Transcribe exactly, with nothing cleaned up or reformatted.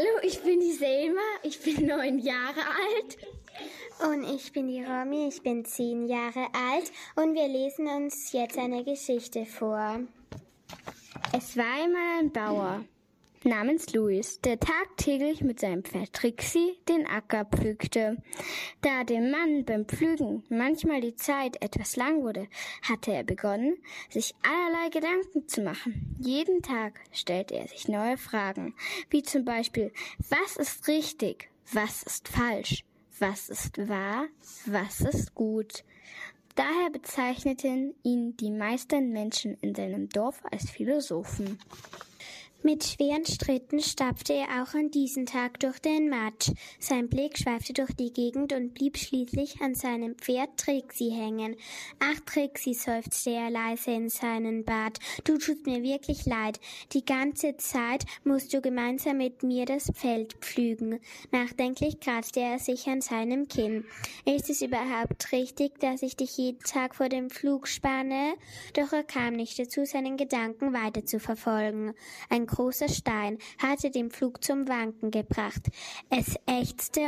Hallo, ich bin die Selma, ich bin neun Jahre alt. Und ich bin die Romy, ich bin zehn Jahre alt und wir lesen uns jetzt eine Geschichte vor. Es war einmal ein Bauer namens Louis, der tagtäglich mit seinem Pferd Trixie den Acker pflügte. Da dem Mann beim Pflügen manchmal die Zeit etwas lang wurde, hatte er begonnen, sich allerlei Gedanken zu machen. Jeden Tag stellte er sich neue Fragen, wie zum Beispiel, was ist richtig, was ist falsch, was ist wahr, was ist gut. Daher bezeichneten ihn die meisten Menschen in seinem Dorf als Philosophen. Mit schweren Schritten stapfte er auch an diesem Tag durch den Matsch. Sein Blick schweifte durch die Gegend und blieb schließlich an seinem Pferd Trixie hängen. »Ach, Trixie«, seufzte er leise in seinen Bart, »du tust mir wirklich leid. Die ganze Zeit musst du gemeinsam mit mir das Feld pflügen.« Nachdenklich kratzte er sich an seinem Kinn. »Ist es überhaupt richtig, dass ich dich jeden Tag vor dem Pflug spanne?« Doch er kam nicht dazu, seinen Gedanken weiter zu verfolgen. Ein großer Stein hatte den Pflug zum Wanken gebracht. Es ächzte